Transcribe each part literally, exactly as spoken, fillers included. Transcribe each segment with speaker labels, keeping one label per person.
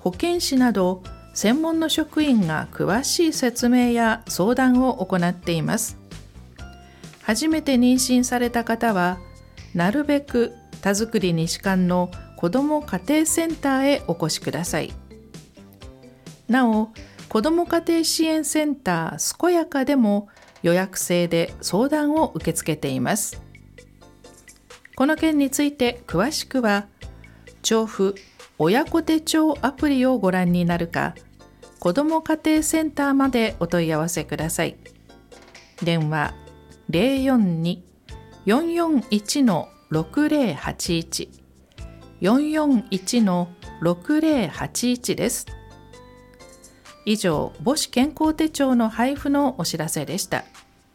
Speaker 1: 保健師など専門の職員が詳しい説明や相談を行っています。初めて妊娠された方は、なるべく田作西館の子ども家庭センターへお越しください。なお、子ども家庭支援センター健やかでも予約制で相談を受け付けています。この件について詳しくは、調布親子手帳アプリをご覧になるか、子ども家庭センターまでお問い合わせください。電話 ゼロよんに よんよんいち ろくゼロはちいち よんよんいち ろくゼロはちいち です。以上、母子健康手帳の配布のお知らせでした。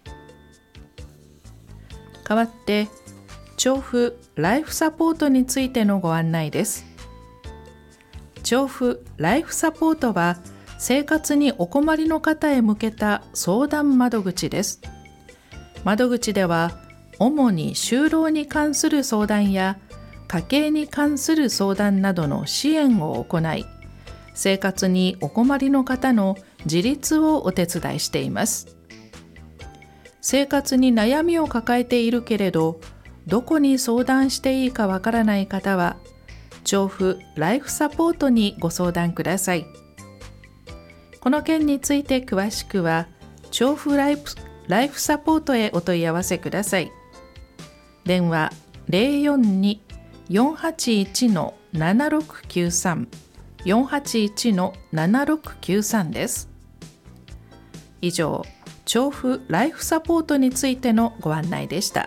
Speaker 1: 代わって、調布ライフサポートについてのご案内です。調布ライフサポートは、生活にお困りの方へ向けた相談窓口です。窓口では、主に就労に関する相談や家計に関する相談などの支援を行い、生活にお困りの方の自立をお手伝いしています。生活に悩みを抱えているけれど、どこに相談していいかわからない方は、調布ライフサポートにご相談ください。この件について詳しくは、調布ライフ、ライフサポートへお問い合わせください。電話 ゼロよんに よんはちいち ななろくきゅうさん よんはちいち ななろくきゅうさん です。以上、調布ライフサポートについてのご案内でした。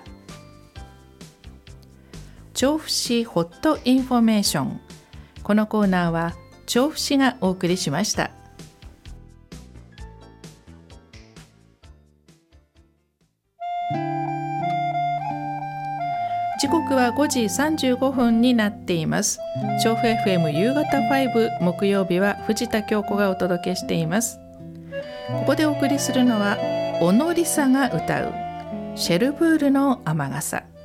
Speaker 1: 調布市ホットインフォメーション。このコーナーは調布市がお送りしました。時刻はごじさんじゅうごふんになっています。調布 エフエム 夕方ご、木曜日は藤田京子がお届けしています。ここでお送りするのは、小野梨沙が歌うシェルブールの雨傘。